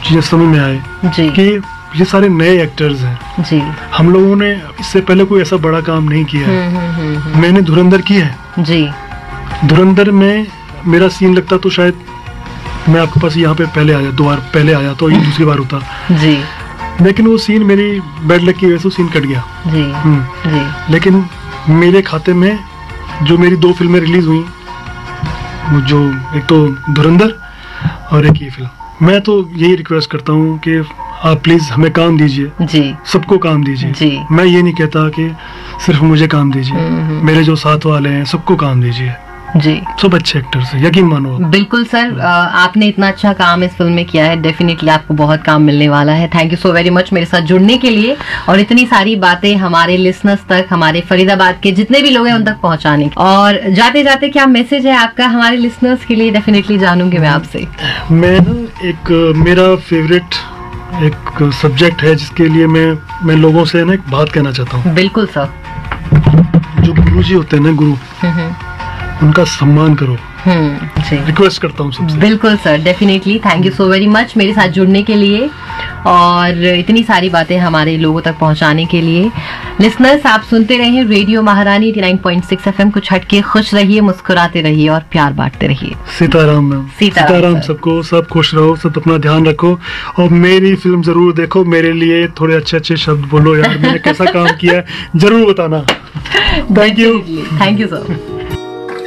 चीजें समझ में आए जी कि ये सारे नए एक्टर्स हैं। जी। हम लोगों ने इससे पहले कोई ऐसा बड़ा काम नहीं किया है। मैंने धुरंधर की है। जी। धुरंधर में मेरा सीन लगता तो शायद मैं आपके पास यहाँ पे पहले आया, 2 बार पहले आया, तो ये दूसरी बार होता। जी। लेकिन वो सीन मेरी बैड लक की वजह से सीन कट गया। जी। जी। लेकिन मेरे खाते में जो मेरी 2 फिल्में रिलीज हुई, वो जो एक तो धुरंधर और एक ये फिल्म, मैं तो यही रिक्वेस्ट करता हूँ कि आप प्लीज हमें काम दीजिए। जी। सबको काम दीजिए। जी। मैं ये नहीं कहता कि सिर्फ मुझे काम दीजिए, मेरे जो साथ वाले हैं सबको काम दीजिए। जी। सब अच्छे एक्टर्स हैं, यकीन मानो। बिल्कुल सर, आपने इतना अच्छा काम इस फिल्म में किया है, डेफिनेटली आपको बहुत काम मिलने वाला है। Thank you so very much मेरे साथ जुड़ने के लिए और इतनी सारी बातें हमारे लिसनर्स तक, हमारे फरीदाबाद के जितने भी लोग हैं उन तक पहुंचाने की। और जाते जाते क्या मैसेज है आपका हमारे लिसनर्स के लिए, डेफिनेटली जानूंगी मैं आपसे। मैं एक मेरा फेवरेट एक सब्जेक्ट है जिसके लिए मैं लोगों से ना एक बात कहना चाहता हूँ। बिल्कुल सर। जो गुरुजी होते हैं ना, गुरु, उनका सम्मान करो। जी। रिक्वेस्ट करता हूँ सबसे। बिल्कुल sir, definitely. Thank you so very much मेरे साथ जुड़ने के लिए और इतनी सारी बातें हमारे लोगों तक पहुंचाने के लिए। लिसनर्स, आप सुनते रहिए रेडियो महारानी 89.6 FM। कुछ हटके खुश रहिए, मुस्कुराते रहिए और प्यार बांटते रहिए। सीताराम मैम। सीताराम सबको, सब खुश रहो, सब अपना ध्यान रखो और मेरी फिल्म जरूर देखो। मेरे लिए थोड़े अच्छे अच्छे शब्द बोलो यार, मैंने कैसा काम किया है जरूर बताना। Thank you. Thank you sir.